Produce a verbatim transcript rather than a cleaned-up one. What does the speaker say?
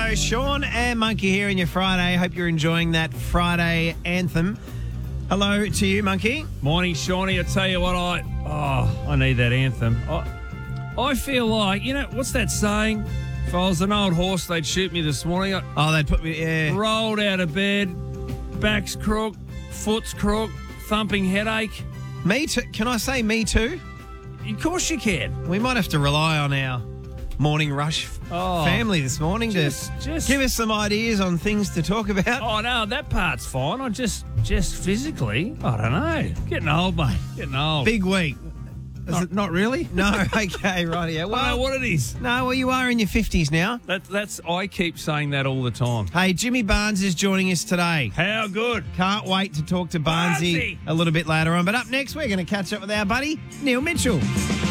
So, Sean and Monkey here in your Friday. Hope you're enjoying that Friday anthem. Hello to you, Monkey. Morning, Shawnee. I tell you what, I oh, I need that anthem. I, I feel like, you know, what's that saying? If I was an old horse, they'd shoot me this morning. I Oh, they put me, yeah. rolled out of bed, back's crook, foot's crook, thumping headache. Me too. Can I say me too? Of course you can. We might have to rely on our morning rush f- Oh, family this morning just- to just- give us some ideas on things to talk about. Oh, no, that part's fine. I just, just physically, I don't know. Getting old, mate. Getting old. Big week. Is Not- it not really? No, okay, right, yeah. I don't know Well, what it is. no, well, you are in your fifties now. That, that's I keep saying that all the time. Hey, Jimmy Barnes is joining us today. How good. Can't wait to talk to Barnesy Barnesy. a little bit later on. But up next, we're going to catch up with our buddy, Neil Mitchell.